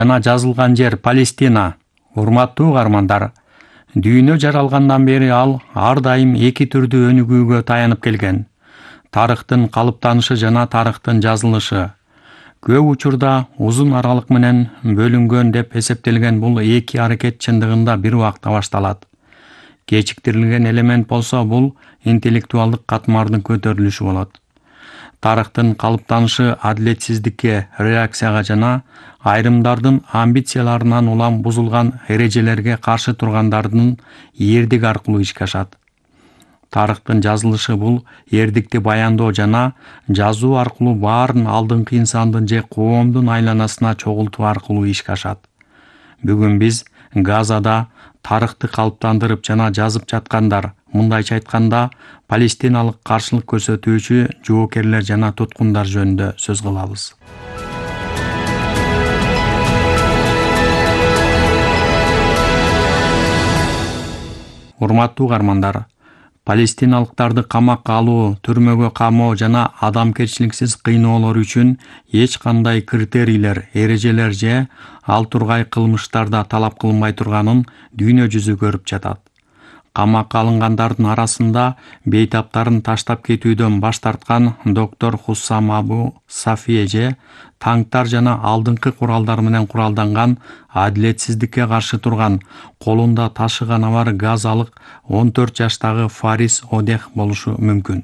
жана жазылган жер Палестина. Урматтуу угармандар, дүйнө жаралгандан бери ал ар дайым эки түрдүү өнүгүүгө таянып келген: тарыхтын калыптанышы жана тарыхтын жазылышы. Көп учурда узун аралык менен бөлүнгөн деп эсептелген бул эки аракет чындыгында бир убакта башталат. Кечиктирилген элемент болсо бул интеллектуалдык катмардын көтөрүлүшү болот. Тарыхтын калыптанышы адилетсиздикке, реакцияга жана айрымдардын амбицияларынан улам бузулган эрежелерге каршы тургандардын эрдиги аркылуу ишке ашат. Тарыхтын жазылышы бул эрдикти баяндоо жана жазуу аркылуу баарын алдыңкы инсандын же коомдун айланасына чогултуу аркылуу ишке ашат. Бүгүн биз Газада тарыхты калыптандырып жана жазып жаткандар, мындайча айтканда, палестиналык каршылык көрсөтүүчү жоокерлер жана туткундар жөнүндө сөз кылабыз. Урматтуу угармандар, палестиналыктарды камакка алуу, түрмөгө камоо жана адамгерчиликсиз кыйноолор үчүн эч кандай критерийлер, эрежелер же ал тургай кылмыштарда талап кылынбай турганын дүйнө жүзү көрүп жатат. Камакка алынгандардын арасында бейтаптарын таштап кетүүдөн баш тарткан доктор Хуссам Абу Сафие же танктар жана алдыңкы куралдар менен куралданган, адилетсиздикке каршы турган, колунда ташы гана бар газалык 14 жаштагы Фарис Одех болушу мүмкүн.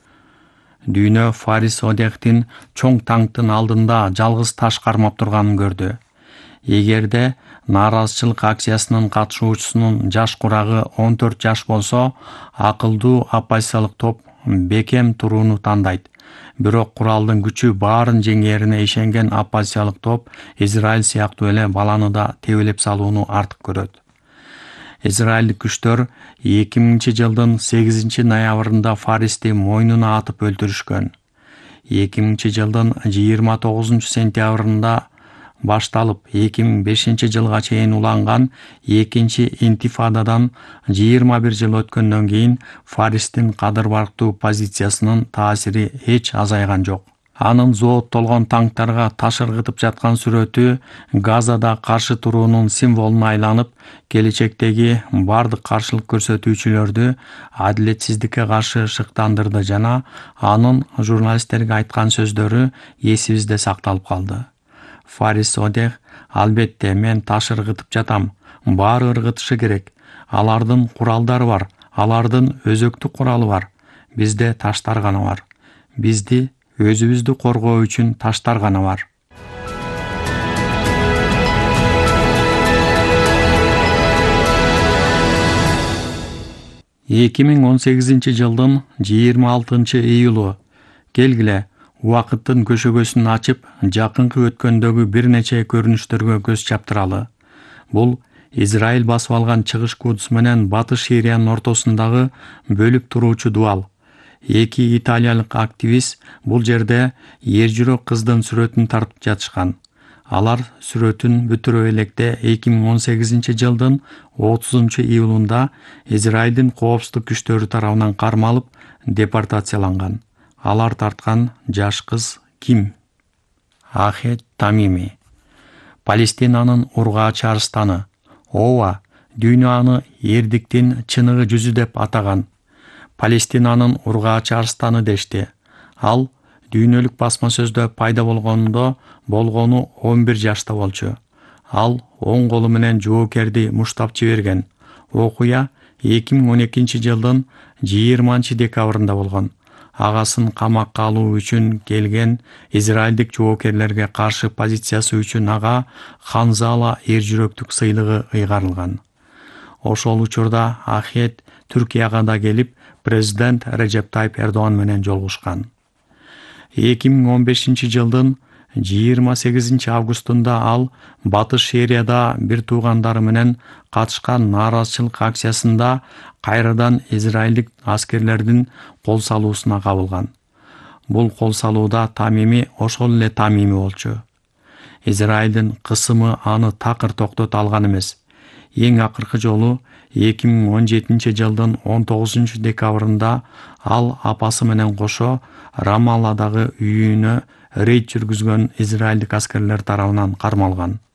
Дүйнө Фарис Одехтин чоң танктын алдында жалгыз таш кармап турганын көрдү. Эгерде нааразычылык акциясынын катышуучусунун жаш курагы 14 жаш болсо, акылдуу оппозициялык топ бекем турууну тандайт. Бирок куралдын күчү баарын жеңээрине ишенген оппозициялык топ Израиль сыяктуу эле баланы да тебелеп салууну артык көрөт. Израилдик күчтөр 2000 жылдын 8 ноябрында Фаристи мойнуна атып өлтүрүшкөн. 2000 жылдын 29 сентябрында башталып 2005 жылга чейин уланган экинчи интифададан 21 жыл өткөндөн кийин Фаристин кадыр барктуу позициясынын таасири эч азайган жок. Анын зооттолгон танктарга таш ыргытып жаткан сүрөтү Газада каршы туруунун символуна айланып, келечектеги бардык каршылык көрсөтүүчүлөрдү адилетсиздикке каршы шыктандырды жана анын журналисттерге айткан сөздөрү эсибизде сакталып калды. Фарис Одех: албетте, мен таш ыргытып жатам. Баары ыргытышы керек. Алардын куралдары бар, алардын өзөктүк куралы бар. Бизде таштар гана бар. Бизди өзүбүздү коргоо үчүн таштар гана бар. Эки миң 18 жылдын 26 июлу. Келгиле, убакыттын көшөгөсүн ачып, жакынкы өткөндөгү бир нече көрүнүштөргө көз чаптыралы. Бул Израиль басып алган Чыгыш Кудус менен Батыш Сириянын ортосундагы бөлүп туруучу дубал. Эки италиялык активист бул жерде ержүрөк кыздын сүрөтүн тартып жатышкан. Алар сүрөтүн бүтүрө электе 2018 жылдын 30 июлунда Израилдин коопсуздук күчтөрү тарабынан кармалып, депортацияланган. Алар тарткан жаш кыз ким? Ахет Тамими. Палестинанын ургаачы арстаны. Ооба, дүйнө аны эрдиктин чыныгы жүзү деп атаган. Палестинанын ургаачы арстаны дешти. Ал дүйнөлүк басма сөздө пайда болгону 11 жашта болчу. Ал оң колу менен жоокерди муштап жиберген. Окуя 2012 жылдын 20 декабрында болгон. Агасын камакка алуу үчүн келген израилдик жоокерлерге каршы позициясы үчүн ага Ханзала эржүрөктүк сыйлыгы ыйгарылган. Ошол учурда Ахет Түркияга да келип, президент Режеп Тайип Эрдоган менен жолугушкан. 2015 жылдын 28 августунда ал Батыш Сирияда бир туугандары менен катышкан нааразычылык акциясында кайрадан израилдик аскерлердин кол салуусуна кабылган. Бул кол салууда Тамими ошол эле Тамими болчу. Израилдин кысымы аны такыр токтото алган эмес. Эң акыркы жолу 2017 жылдын 19 декабрында ал апасы менен кошо Рамалладагы үйүнө рейд жүргүзгөн израилдик аскерлер тарабынан кармалган.